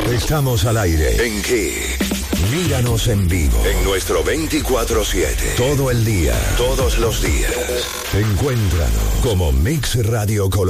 Estamos al aire. ¿En qué? Míranos en vivo. En nuestro 24/7. Todo el día. Todos los días. Encuéntranos como Mix Radio Colombia.